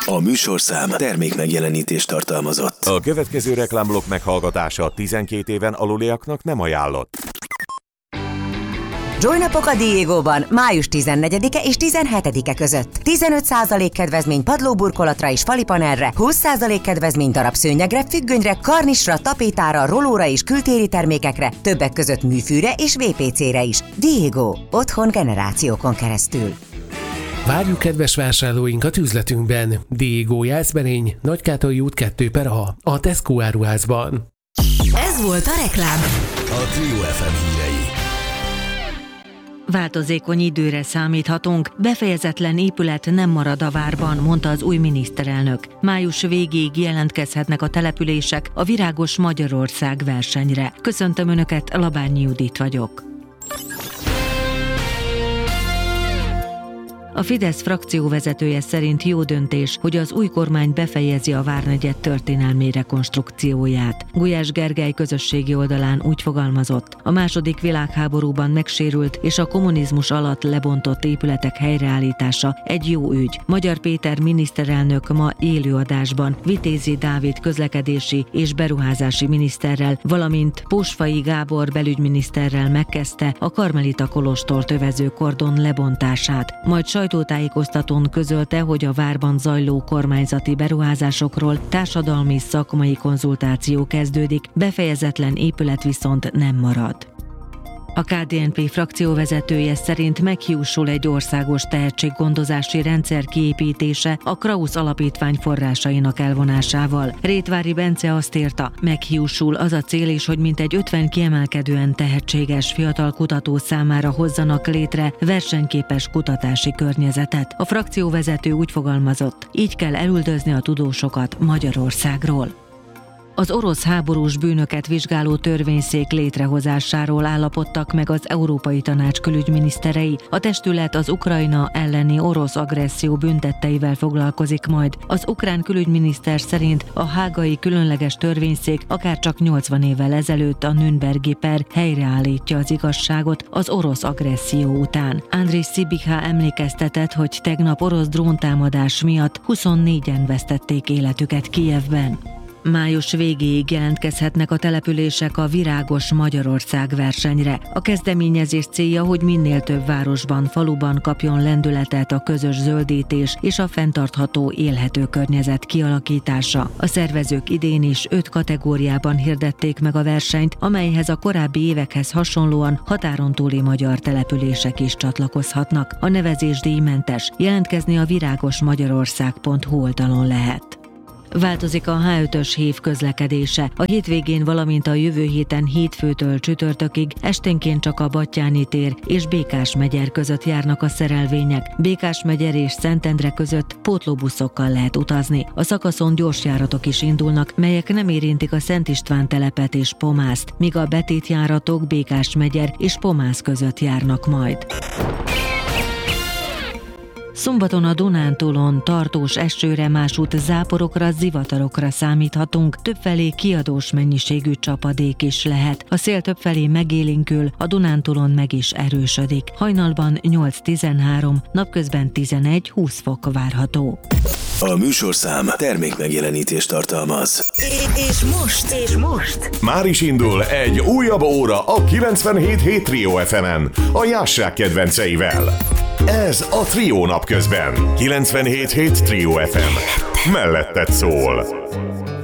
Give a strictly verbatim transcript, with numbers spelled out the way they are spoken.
A műsorszám termék megjelenítést tartalmazott. A következő reklámblokk meghallgatása tizenkét éven aluliaknak nem ajánlott. Joy-napok a Diegóban május tizennegyedike és tizenhetedike között. tizenöt százalék kedvezmény padlóburkolatra és falipanelre, húsz százalék kedvezmény darabszőnyegre, függönyre, karnisra, tapétára, rolóra és kültéri termékekre, többek között műfűre és vé pé cére is. Diego. Otthon generációkon keresztül. Várjuk kedves vásárlóinkat üzletünkben. Diego Jászberény, Nagykátai út kettő per A, a Tesco áruházban. Ez volt a reklám. A Trio ef em hírei. Változékony időre számíthatunk, befejezetlen épület nem marad a várban, mondta az új miniszterelnök. Május végéig jelentkezhetnek a települések a Virágos Magyarország versenyre. Köszöntöm Önöket, Labányi Judit vagyok. A Fidesz frakcióvezetője szerint jó döntés, hogy az új kormány befejezi a várnegyed történelmi rekonstrukcióját. Gulyás Gergely közösségi oldalán úgy fogalmazott: a második világháborúban megsérült és a kommunizmus alatt lebontott épületek helyreállítása egy jó ügy. Magyar Péter miniszterelnök ma élőadásban Vitézi Dávid közlekedési és beruházási miniszterrel, valamint Pósfai Gábor belügyminiszterrel megkezdte a Karmelita kolostort övező kordon lebontását, majd sajtótájékoztatón közölte, hogy a várban zajló kormányzati beruházásokról társadalmi szakmai konzultáció kezdődik, befejezetlen épület viszont nem marad. A ká dé en pé frakcióvezetője szerint meghiúsul egy országos tehetséggondozási rendszer kiépítése a Krausz Alapítvány forrásainak elvonásával. Rétvári Bence azt írta, meghiúsul az a cél is, hogy mintegy ötven kiemelkedően tehetséges fiatal kutató számára hozzanak létre versenyképes kutatási környezetet. A frakcióvezető úgy fogalmazott, így kell elüldözni a tudósokat Magyarországról. Az orosz háborús bűnöket vizsgáló törvényszék létrehozásáról állapodtak meg az Európai Tanács külügyminiszterei. A testület az Ukrajna elleni orosz agresszió bűntetteivel foglalkozik majd. Az ukrán külügyminiszter szerint a hágai különleges törvényszék akárcsak nyolcvan évvel ezelőtt a Nürnbergi per helyreállítja az igazságot az orosz agresszió után. Andriy Sybiha emlékeztetett, hogy tegnap orosz dróntámadás miatt huszonnégyen vesztették életüket Kijevben. Május végéig jelentkezhetnek a települések a Virágos Magyarország versenyre. A kezdeményezés célja, hogy minél több városban, faluban kapjon lendületet a közös zöldítés és a fenntartható élhető környezet kialakítása. A szervezők idén is öt kategóriában hirdették meg a versenyt, amelyhez a korábbi évekhez hasonlóan határon túli magyar települések is csatlakozhatnak. A nevezés díjmentes, jelentkezni a virágosmagyarország pont hu oldalon lehet. Változik a há ötös hév közlekedése. A hétvégén, valamint a jövő héten hétfőtől csütörtökig esténként csak a Batthyáni tér és Békás-megyer között járnak a szerelvények. Békás-megyer és Szentendre között pótlóbuszokkal lehet utazni. A szakaszon gyorsjáratok is indulnak, melyek nem érintik a Szent István telepet és Pomászt, míg a betétjáratok Békás-megyer és Pomász között járnak majd. Szombaton a Dunántúlon tartós esőre, másút záporokra, zivatarokra számíthatunk, többfelé kiadós mennyiségű csapadék is lehet. A szél többfelé megélénkül, a Dunántúlon meg is erősödik. Hajnalban nyolc-tizenhárom, napközben tizenegy-húsz fok várható. A műsorszám termék megjelenítést tartalmaz. És most, és most Már is indul egy újabb óra a kilencvenhét hét Trio ef emen, a Jászság kedvenceivel. Ez a Trio napközben. kilencvenhét hét Trio ef em. Melletted szól.